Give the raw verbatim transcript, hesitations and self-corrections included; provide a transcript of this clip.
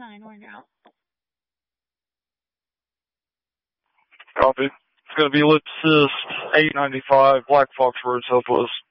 nine, Orange out. Copy. It's going to be ellipsis eight ninety-five, Black Fox Road Southwest.